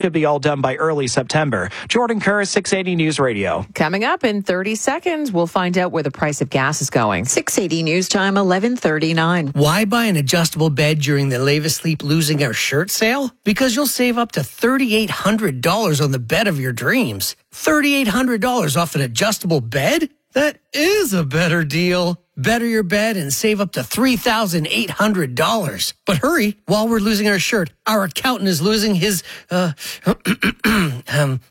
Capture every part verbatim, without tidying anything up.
should be all done by early September. Jordan Kerr, six eighty News Radio. Coming up in thirty seconds, we'll find out where the price of gas is going. six eighty News Time, eleven thirty-nine. Why buy an adjustable bed during the Leva Sleep Losing Our Shirt sale? Because you'll save up to three thousand eight hundred dollars on the bed of your dreams. three thousand eight hundred dollars off an adjustable bed? That is a better deal. Better your bed and save up to three thousand eight hundred dollars. But hurry, while we're losing our shirt, our accountant is losing his, uh, um,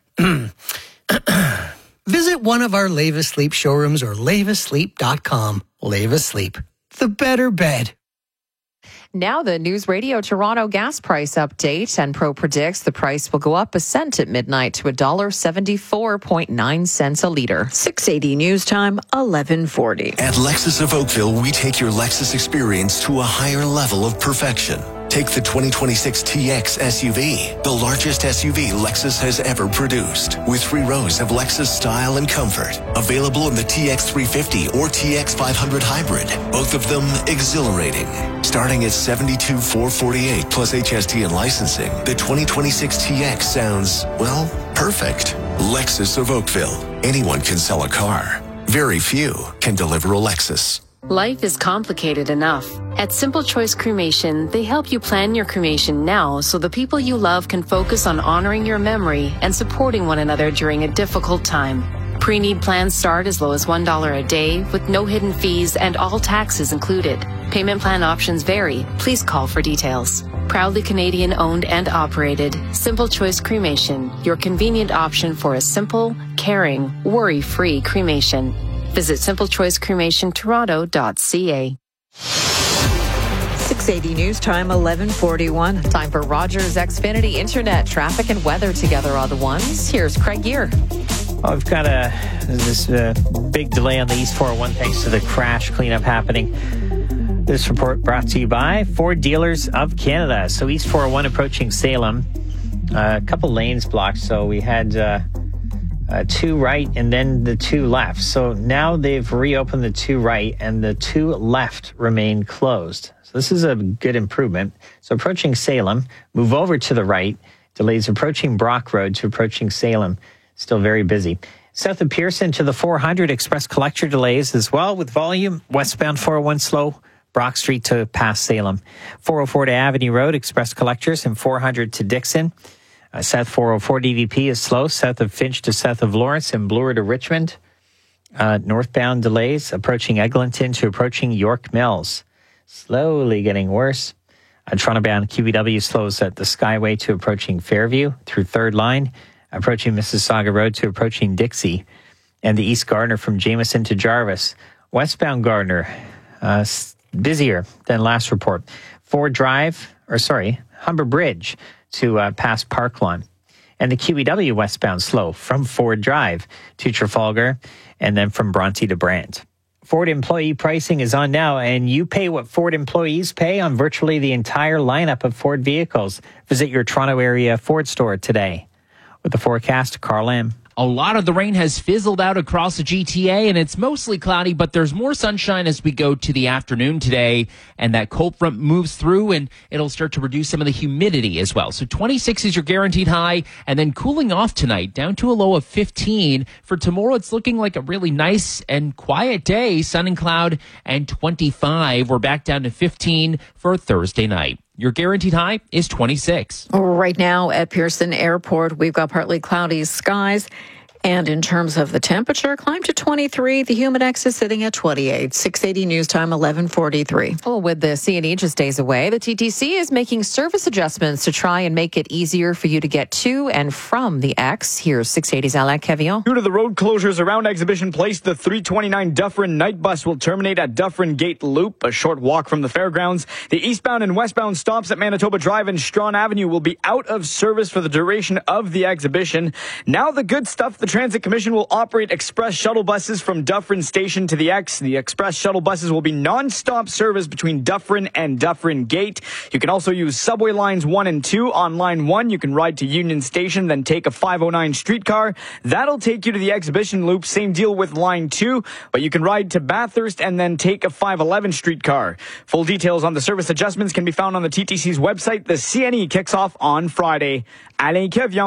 visit one of our Leva Sleep showrooms or leva sleep dot com. Leva Sleep, the better bed. Now the News Radio Toronto gas price update. Enpro predicts the price will go up a cent at midnight to one dollar seventy-four point nine cents a litre. six eighty News Time, eleven forty. At Lexus of Oakville, we take your Lexus experience to a higher level of perfection. Take the twenty twenty-six T X S U V, the largest S U V Lexus has ever produced, with three rows of Lexus style and comfort. Available in the T X three fifty or T X five hundred hybrid, both of them exhilarating. Starting at seventy-two thousand four hundred forty-eight dollars plus H S T and licensing, the twenty twenty-six T X sounds, well, perfect. Lexus of Oakville. Anyone can sell a car. Very few can deliver a Lexus. Life is complicated enough. At Simple Choice Cremation, they help you plan your cremation now so the people you love can focus on honoring your memory and supporting one another during a difficult time. Pre-need plans start as low as one dollar a day with no hidden fees and all taxes included. Payment plan options vary. Please call for details. Proudly Canadian owned and operated, Simple Choice Cremation, your convenient option for a simple, caring, worry-free cremation. Visit simple choice cremation toronto dot c a. six eighty News Time, eleven forty-one. Time for Rogers Xfinity Internet traffic and weather together are the ones. Here's Craig Gear. Well, we've got a this uh, big delay on the East four oh one thanks to the crash cleanup happening. This report brought to you by Ford Dealers of Canada. So East four oh one approaching Salem, uh, a couple lanes blocked. So we had uh, uh, two right and then the two left. So now they've reopened the two right and the two left remain closed. So this is a good improvement. So approaching Salem, move over to the right. Delays approaching Brock Road to approaching Salem. Still very busy. South of Pearson to the four hundred, express collector delays as well with volume. Westbound four oh one slow, Brock Street to past Salem. four oh four to Avenue Road, express collectors, and four hundred to Dixon. Uh, South four oh four D V P is slow. South of Finch to south of Lawrence and Bloor to Richmond. Uh, northbound delays approaching Eglinton to approaching York Mills. Slowly getting worse. Uh, Toronto-bound Q V W slows at the Skyway to approaching Fairview through third line. Approaching Mississauga Road to approaching Dixie, and the East Gardner from Jameson to Jarvis. Westbound Gardner, uh, busier than last report. Ford Drive, or sorry, Humber Bridge to uh, past Parklawn. And the Q V W westbound slow from Ford Drive to Trafalgar, and then from Bronte to Brant. Ford employee pricing is on now, and you pay what Ford employees pay on virtually the entire lineup of Ford vehicles. Visit your Toronto area Ford store today. With the forecast, Carl Lam. A lot of the rain has fizzled out across the G T A, and it's mostly cloudy, but there's more sunshine as we go to the afternoon today, and that cold front moves through, and it'll start to reduce some of the humidity as well. So twenty-six is your guaranteed high, and then cooling off tonight down to a low of fifteen. For tomorrow, it's looking like a really nice and quiet day, sun and cloud, and twenty-five. We're back down to fifteen for Thursday night. Your guaranteed high is twenty-six. Right now at Pearson Airport, we've got partly cloudy skies. And in terms of the temperature, climb to twenty-three. The Humidex is sitting at twenty-eight. six eighty News Time, eleven forty-three. Well, with the C and E just days away, the T T C is making service adjustments to try and make it easier for you to get to and from the X. Here's six eighty's Alain Cavillon. Due to the road closures around Exhibition Place, the three twenty-nine Dufferin night bus will terminate at Dufferin Gate Loop, a short walk from the fairgrounds. The eastbound and westbound stops at Manitoba Drive and Strawn Avenue will be out of service for the duration of the exhibition. Now the good stuff, the Transit Commission will operate express shuttle buses from Dufferin Station to the X. The express shuttle buses will be non-stop service between Dufferin and Dufferin Gate. You can also use subway lines one and two. On line one, you can ride to Union Station, then take a five oh nine streetcar. That'll take you to the exhibition loop. Same deal with line two, but you can ride to Bathurst and then take a five eleven streetcar. Full details on the service adjustments can be found on the T T C's website. The C N E kicks off on Friday. Alain Cavillon.